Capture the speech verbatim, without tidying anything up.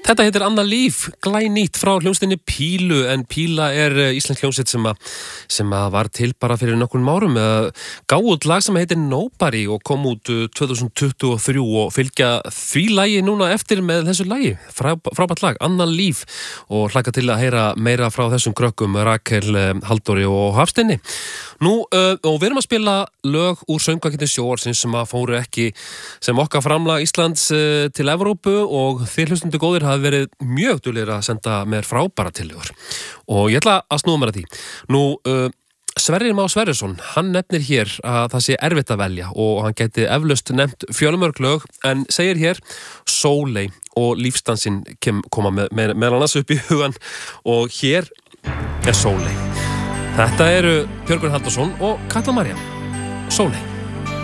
Þetta heitir Anna Líf, glænýtt frá hljómsveitinni Pílu, en Píla er íslensk hljómsveit sem, sem var til bara fyrir nokkrum árum. Gáðu út lag sem heitir Nobody og kom út tvö þúsund tuttugu og þrjú og fylgja því lagi núna eftir með þessu lagi. Frá, frábært lag, Anna Líf, og hlakka til að heyra meira frá þessum krökkum, Rakel, Halldóri og Hafsteini. Nú, uh, og við erum að spila lög úr söngvakeppni sjónvarpsins sem að fóru ekki sem okkar framlag Íslands uh, til Evrópu, og þið hlustundu góðir hafi verið mjög duglegir að senda mér frábæra tillögur. Og ég ætla að snúa mér að því. Nú, uh, Sverrir Már Sverrisson, hann nefnir hér að það sé erfitt að velja og hann geti eflaust nefnt fjölmörg lög, en segir hér Sóley og Lífsdansinn koma með, með, með annars upp í hugan, og hér er Sóley. Þetta eru Björgvin Halldórsson og Katla María. Sóley.